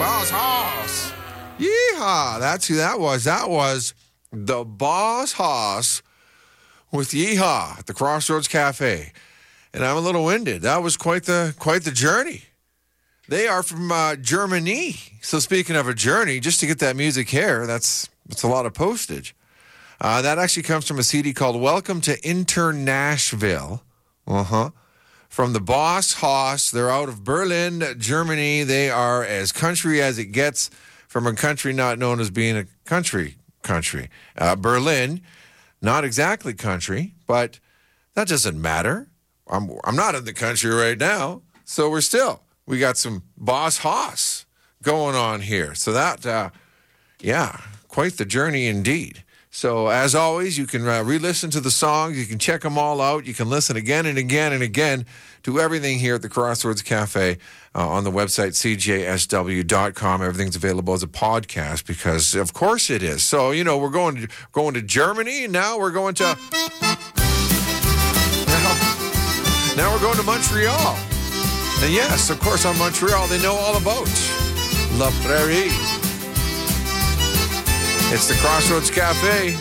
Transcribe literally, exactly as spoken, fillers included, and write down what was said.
Boss Hoss. Yeehaw. That's who that was. That was the Boss Hoss with Yeehaw at the Crossroads Cafe. And I'm a little winded. That was quite the quite the journey. They are from uh, Germany. So speaking of a journey, just to get that music here, that's, that's a lot of postage. Uh, that actually comes from a C D called Welcome to Internashville. Uh-huh. From the Boss Hoss. They're out of Berlin, Germany. They are as country as it gets from a country not known as being a country country. Uh, Berlin, not exactly country, but that doesn't matter. I'm, I'm not in the country right now, so we're still. We got some Boss Hoss going on here. So that, uh, yeah, quite the journey indeed. So as always, you can uh, re-listen to the songs. You can check them all out. You can listen again and again and again to everything here at the Crossroads Cafe uh, on the website c j s w dot com. Everything's available as a podcast because, of course, it is. So, you know, we're going to, going to Germany, and now we're going to... Now, now we're going to Montreal. And yes, of course, on Montreal, they know all about La Prairie. It's the Crossroads Cafe.